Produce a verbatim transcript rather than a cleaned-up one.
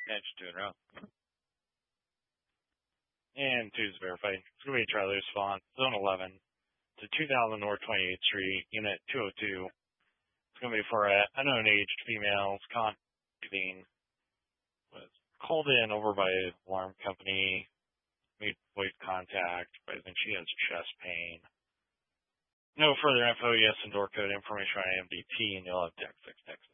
Yeah, just doing wrong. And two's verified. It's going to be Charlie response, zone eleven to two thousand North twenty-eighth Street, unit two oh two. It's going to be for an unknown aged female's contacting was called in over by alarm company, made voice contact, but I think she has chest pain. No further info, yes, and door code information on M D T, and you'll have text, text, text.